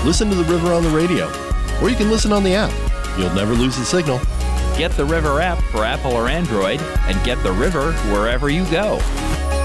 listen to the river on the radio, or you can listen on the app. You'll never lose the signal. Get the River app for Apple or Android, and get the river wherever you go.